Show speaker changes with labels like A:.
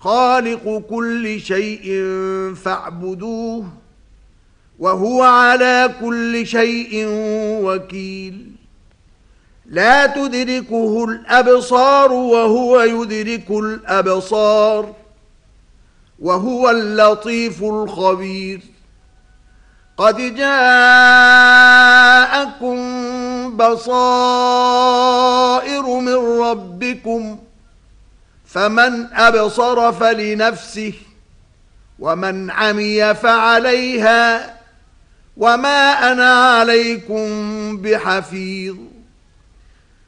A: خالق كل شيء فاعبدوه وهو على كل شيء وكيل لا تدركه الأبصار وهو يدرك الأبصار وهو اللطيف الخبير قد جاءكم بصائر من ربكم فمن أبصر فلنفسه ومن عمي فعليها وما أنا عليكم بحفيظ